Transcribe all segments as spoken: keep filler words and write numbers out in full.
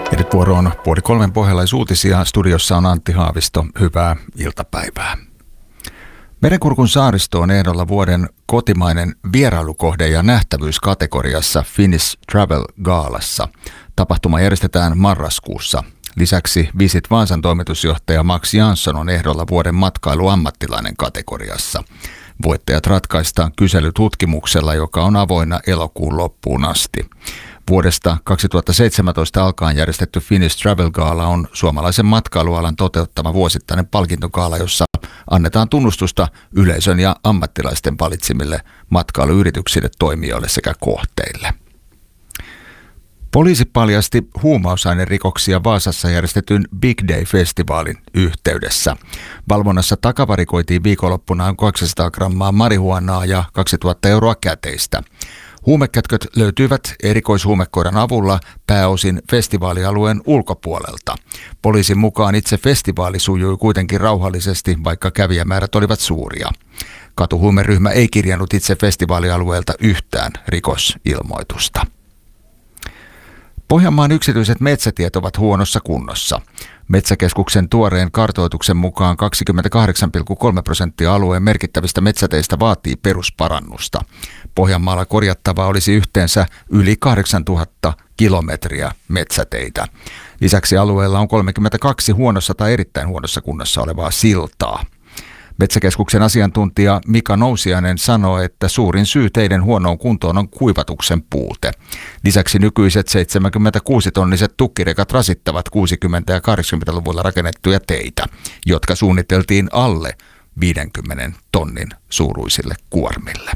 Ja nyt vuoro on puoli kolmen pohjalaisuutisia. Studiossa on Antti Haavisto. Hyvää iltapäivää. Merenkurkun saaristo on ehdolla vuoden kotimainen vierailukohde ja nähtävyys kategoriassa Finnish Travel Galassa. Tapahtuma järjestetään marraskuussa. Lisäksi Visit Vaasan toimitusjohtaja Max Jansson on ehdolla vuoden matkailuammattilainen kategoriassa. Voittajat ratkaistaan kyselytutkimuksella, joka on avoinna elokuun loppuun asti. Vuodesta kaksituhattaseitsemäntoista alkaen järjestetty Finnish Travel Gala on suomalaisen matkailualan toteuttama vuosittainen palkintogaala, jossa annetaan tunnustusta yleisön ja ammattilaisten valitsimille matkailuyrityksille, toimijoille sekä kohteille. Poliisi paljasti huumausainerikoksia Vaasassa järjestetyn Big Day-festivaalin yhteydessä. Valvonnassa takavarikoitiin viikonloppuna noin kaksisataa grammaa marihuanaa ja kaksituhatta euroa käteistä. Huumekätköt löytyivät erikoishuumekoiran avulla pääosin festivaalialueen ulkopuolelta. Poliisin mukaan itse festivaali sujui kuitenkin rauhallisesti, vaikka kävijämäärät olivat suuria. Katuhuumeryhmä ei kirjannut itse festivaalialueelta yhtään rikosilmoitusta. Pohjanmaan yksityiset metsätiet ovat huonossa kunnossa. Metsäkeskuksen tuoreen kartoituksen mukaan kaksikymmentäkahdeksan pilkku kolme prosenttia alueen merkittävistä metsäteistä vaatii perusparannusta. Pohjanmaalla korjattavaa olisi yhteensä yli kahdeksantuhatta kilometriä metsäteitä. Lisäksi alueella on kolmekymmentäkaksi huonossa tai erittäin huonossa kunnossa olevaa siltaa. Metsäkeskuksen asiantuntija Mika Nousiainen sanoo, että suurin syy teiden huonoon kuntoon on kuivatuksen puute. Lisäksi nykyiset seitsemänkymmentäkuusi-tonniset tukkirekat rasittavat kuusikymmentä- ja kahdeksankymmentäluvulla rakennettuja teitä, jotka suunniteltiin alle viidenkymmenen tonnin suuruisille kuormille.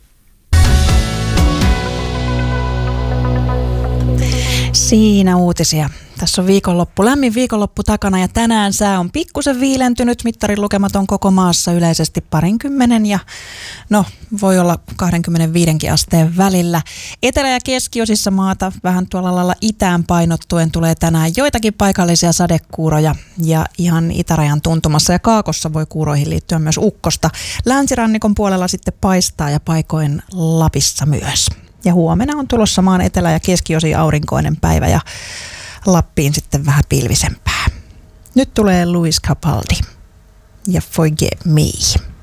Siinä uutisia. Tässä on viikonloppu, lämmin viikonloppu takana ja tänään sää on pikkusen viilentynyt. Mittarin lukemat on koko maassa yleisesti parinkymmenen ja no voi olla kaksikymmentäviisi asteen välillä. Etelä- ja keskiosissa maata vähän tuolla lailla itään painottuen tulee tänään joitakin paikallisia sadekuuroja ja ihan itärajan tuntumassa ja kaakossa voi kuuroihin liittyä myös ukkosta. Länsirannikon puolella sitten paistaa ja paikoin Lapissa myös. Ja huomenna on tulossa maan etelä- ja keskiosi aurinkoinen päivä ja Lappiin sitten vähän pilvisempää. Nyt tulee Lewis Capaldi ja Forget Me.